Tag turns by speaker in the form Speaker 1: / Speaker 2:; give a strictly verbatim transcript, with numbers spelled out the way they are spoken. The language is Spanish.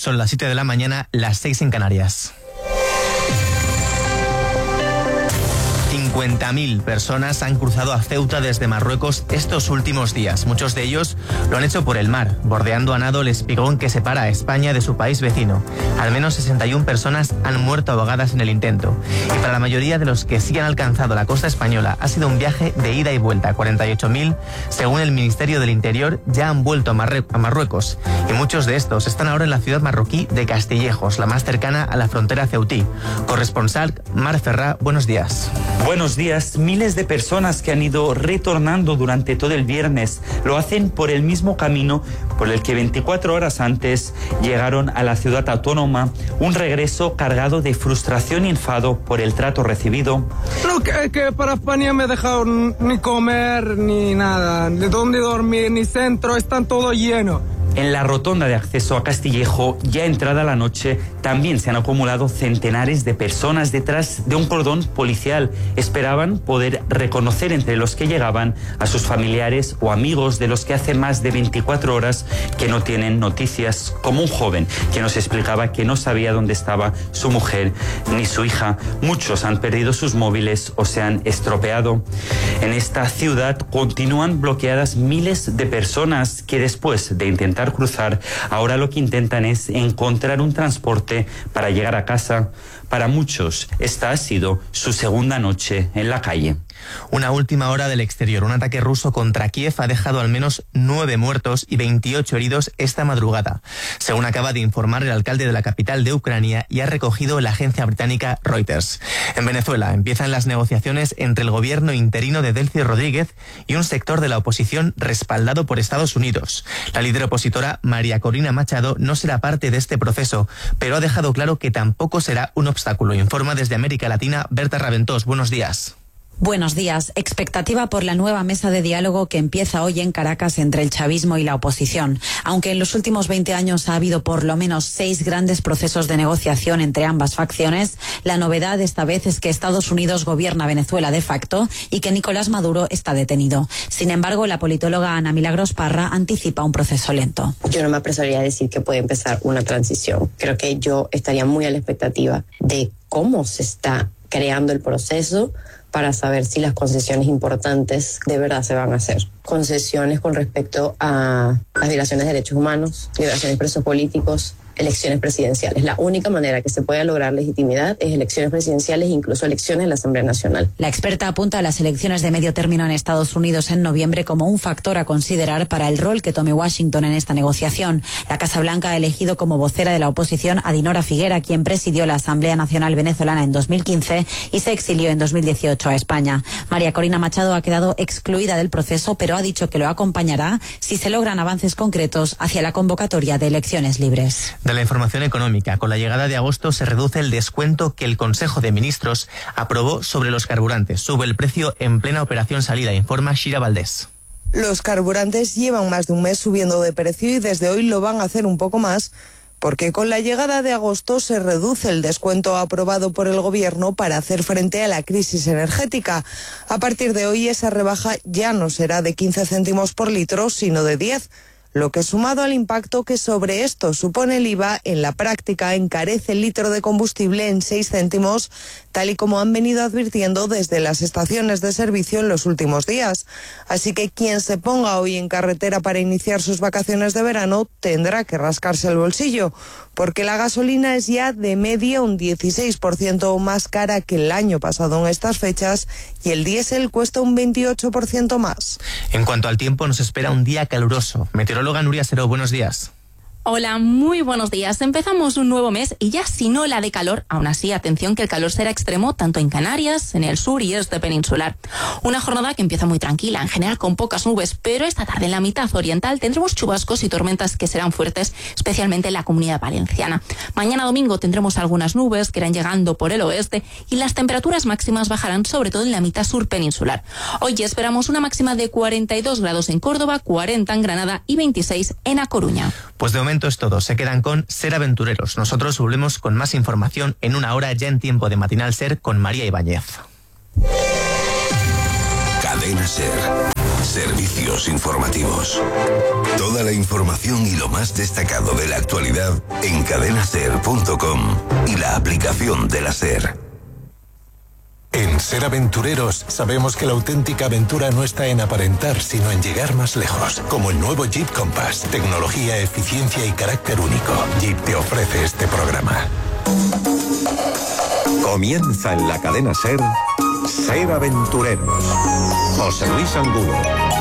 Speaker 1: Son las siete de la mañana, las seis en Canarias. cincuenta mil personas han cruzado a Ceuta desde Marruecos estos últimos días. Muchos de ellos lo han hecho por el mar, bordeando a nado el espigón que separa a España de su país vecino. Al menos sesenta y una personas han muerto ahogadas en el intento. Y para la mayoría de los que sí han alcanzado la costa española ha sido un viaje de ida y vuelta. cuarenta y ocho mil, según el Ministerio del Interior, ya han vuelto a, Marru- a Marruecos. Y muchos de estos están ahora en la ciudad marroquí de Castillejos, la más cercana a la frontera ceutí. Corresponsal Mar Ferrá, buenos días.
Speaker 2: Buenos días. Miles de personas que han ido retornando durante todo el viernes lo hacen por el mismo camino por el que veinticuatro horas antes llegaron a la ciudad autónoma. Un regreso cargado de frustración y enfado por el trato recibido.
Speaker 3: No, que, que para España me he dejado ni comer ni nada, de dónde dormir, ni centro, están todo lleno.
Speaker 2: En la rotonda de acceso a Castillejo, ya entrada la noche, también se han acumulado centenares de personas detrás de un cordón policial. Esperaban poder reconocer entre los que llegaban a sus familiares o amigos de los que hace más de veinticuatro horas que no tienen noticias, como un joven que nos explicaba que no sabía dónde estaba su mujer ni su hija. Muchos han perdido sus móviles o se han estropeado. En esta ciudad continúan bloqueadas miles de personas que después de intentar cruzar, ahora lo que intentan es encontrar un transporte para llegar a casa. Para muchos, esta ha sido su segunda noche en la calle.
Speaker 1: Una última hora del exterior. Un ataque ruso contra Kiev ha dejado al menos nueve muertos y veintiocho heridos esta madrugada, según acaba de informar el alcalde de la capital de Ucrania y ha recogido la agencia británica Reuters. En Venezuela empiezan las negociaciones entre el gobierno interino de Delcy Rodríguez y un sector de la oposición respaldado por Estados Unidos. La líder opositora María Corina Machado no será parte de este proceso, pero ha dejado claro que tampoco será un obstáculo. Informa desde América Latina Berta Raventós. Buenos días.
Speaker 4: Buenos días. Expectativa por la nueva mesa de diálogo que empieza hoy en Caracas entre el chavismo y la oposición. Aunque en los últimos veinte años ha habido por lo menos seis grandes procesos de negociación entre ambas facciones, la novedad esta vez es que Estados Unidos gobierna Venezuela de facto y que Nicolás Maduro está detenido. Sin embargo, la politóloga Ana Milagros Parra anticipa un proceso lento.
Speaker 5: Yo no me apresuraría a decir que puede empezar una transición. Creo que yo estaría muy a la expectativa de cómo se está creando el proceso para saber si las concesiones importantes de verdad se van a hacer. Concesiones con respecto a las violaciones de derechos humanos, liberaciones de presos políticos, elecciones presidenciales. La única manera que se pueda lograr legitimidad es elecciones presidenciales e incluso elecciones en la Asamblea Nacional.
Speaker 4: La experta apunta a las elecciones de medio término en Estados Unidos en noviembre como un factor a considerar para el rol que tome Washington en esta negociación. La Casa Blanca ha elegido como vocera de la oposición a Dinora Figuera, quien presidió la Asamblea Nacional Venezolana en dos mil quince y se exilió en dos mil dieciocho a España. María Corina Machado ha quedado excluida del proceso, pero ha dicho que lo acompañará si se logran avances concretos hacia la convocatoria de elecciones libres.
Speaker 1: De la información económica, con la llegada de agosto se reduce el descuento que el Consejo de Ministros aprobó sobre los carburantes. Sube el precio en plena operación salida, informa Shira Valdés.
Speaker 6: Los carburantes llevan más de un mes subiendo de precio y desde hoy lo van a hacer un poco más, porque con la llegada de agosto se reduce el descuento aprobado por el Gobierno para hacer frente a la crisis energética. A partir de hoy esa rebaja ya no será de quince céntimos por litro, sino de diez. Lo que, sumado al impacto que sobre esto supone el I V A, en la práctica encarece el litro de combustible en seis céntimos, tal y como han venido advirtiendo desde las estaciones de servicio en los últimos días. Así que quien se ponga hoy en carretera para iniciar sus vacaciones de verano tendrá que rascarse el bolsillo, porque la gasolina es ya de media un dieciséis por ciento más cara que el año pasado en estas fechas y el diésel cuesta un veintiocho por ciento más.
Speaker 1: En cuanto al tiempo, nos espera un día caluroso. Meteoróloga Nuria Seró, buenos días.
Speaker 7: Hola, muy buenos días. Empezamos un nuevo mes y ya sin ola de calor. Aún así, atención que el calor será extremo tanto en Canarias, en el sur y este peninsular. Una jornada que empieza muy tranquila, en general con pocas nubes, pero esta tarde en la mitad oriental tendremos chubascos y tormentas que serán fuertes, especialmente en la Comunidad Valenciana. Mañana domingo tendremos algunas nubes que irán llegando por el oeste y las temperaturas máximas bajarán sobre todo en la mitad sur peninsular. Hoy esperamos una máxima de cuarenta y dos grados en Córdoba, cuarenta en Granada y veintiséis en A Coruña.
Speaker 1: Pues de momento es todo. Se quedan con Ser Aventureros. Nosotros volvemos con más información en una hora ya en tiempo de Matinal Ser con María Ibáñez.
Speaker 8: Cadena Ser. Servicios informativos. Toda la información y lo más destacado de la actualidad en cadena ser punto com y la aplicación de la SER.
Speaker 9: En Ser Aventureros sabemos que la auténtica aventura no está en aparentar, sino en llegar más lejos. Como el nuevo Jeep Compass. Tecnología, eficiencia y carácter único. Jeep te ofrece este programa.
Speaker 10: Comienza en la cadena SER, Ser Aventureros. José Luis Angulo.